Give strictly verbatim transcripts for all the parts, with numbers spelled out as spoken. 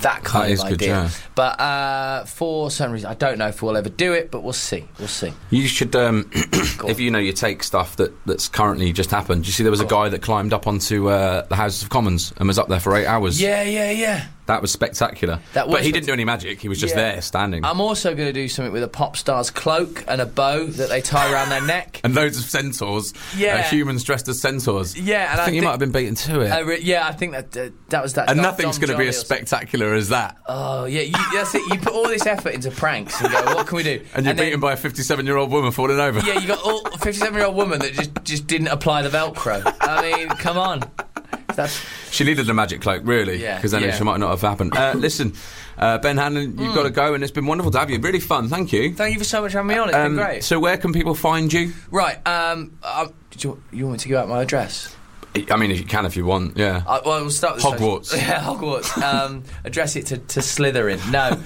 that kind that of is idea. Good, yeah. But uh, for some reason, I don't know if we'll ever do it, but we'll see. We'll see. You should, um, if you know you take stuff that, that's currently just happened. You see, there was a guy that climbed up onto uh, the Houses of Commons and was up there for eight hours. Yeah, yeah, yeah. That was spectacular. That was but he spect- didn't do any magic. He was just Yeah. there, standing. I'm also going to do something with a pop star's cloak and a bow that they tie around their neck. And loads of centaurs. Yeah. Uh, humans dressed as centaurs. Yeah, and I I think you think- might have been beaten to it. Uh, re- yeah, I think that uh, that was that. and Dom- nothing's Dom going to be Johnny as or something. spectacular as that. Oh yeah, you, that's it. You put all this effort into pranks and go, what can we do? And you're then- beaten by a fifty-seven-year-old woman falling over. Yeah, you got all a fifty-seven-year-old woman that just just didn't apply the Velcro. I mean, come on. That's She needed a magic cloak, really, Yeah, because then yeah. it might not have happened. Uh, listen, uh, Ben Hanlon, you've got to go, and it's been wonderful to have you. Really fun, thank you. Thank you for so much for having me on. It's Um, been great. So where can people find you? Right. Um. Uh, did you, you want me to give out my address? I mean, if you can, if you want, yeah. Uh, well, we'll start with Hogwarts. Yeah, Hogwarts. Um, address it to, to Slytherin. No.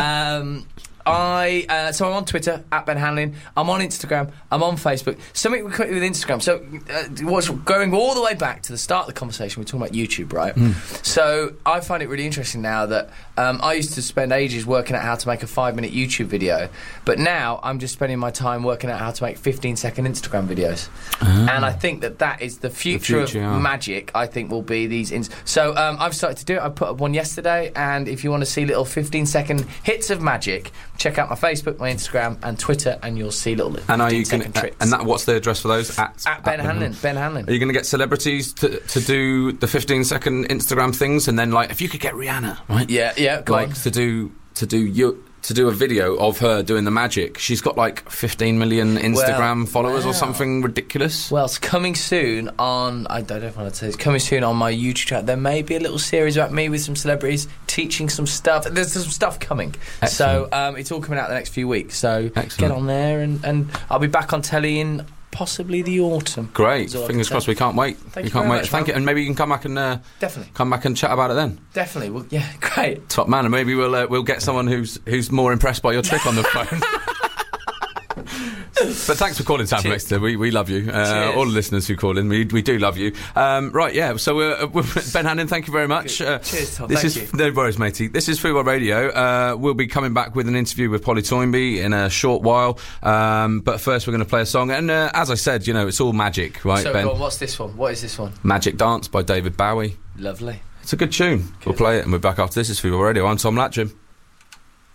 Um, I uh, so I'm on Twitter at Ben Hanlon. I'm on Instagram. I'm on Facebook. Something quickly with Instagram. So uh, what's going all the way back to the start of the conversation? We're talking about YouTube, right? Mm. So I find it really interesting now that um, I used to spend ages working out how to make a five-minute YouTube video, but now I'm just spending my time working out how to make fifteen-second Instagram videos. And I think that that is the future, future, of yeah. magic. I think will be these. Ins- so um, I've started to do it. I put up one yesterday, and if you want to see little fifteen-second hits of magic, check out my Facebook, my Instagram, and Twitter, and you'll see little And are you going fifteen-second to... tricks. And that, what's the address for those? At, at Ben Hanlon. Ben Hanlon. Are you going to get celebrities to, to do the fifteen-second Instagram things, and then, like, if you could get Rihanna, right? Yeah, yeah. Go like on. to do to do you to do a video of her doing the magic. She's got like fifteen million Instagram Well, followers wow. or something ridiculous. Well, it's coming soon on. I don't know if I want to say it's coming soon on my YouTube channel. There may be a little series about me with some celebrities teaching some stuff. There's some stuff coming, Excellent. so um, it's all coming out the next few weeks. So Excellent. get on there, and, and I'll be back on telly in possibly the autumn. Great, That's all I fingers can crossed. say. We can't wait. Thank we you can't very wait. much, Thank man. you, and maybe you can come back and uh, Definitely, come back and chat about it then. definitely. Well, yeah, great. Top man, and maybe we'll uh, we'll get someone who's who's more impressed by your trick on the phone. But thanks for calling, Sam Cheers. Exeter. We we love you. Uh, Cheers. all the listeners who call in, we we do love you. Um, right, yeah. So uh, Ben Hanlon, thank you very much. Uh, Cheers, Tom. This Thank is you. no worries, matey. This is Freeway Radio. Uh, we'll be coming back with an interview with Polly Toynbee in a short while. Um, but first, we're going to play a song. And uh, as I said, you know, it's all magic, right, So, Ben? go on, what's this one? What is this one? Magic Dance by David Bowie. Lovely. It's a good tune. We'll play it, and we're back after this. It's Freeway Radio. I'm Tom Latcham.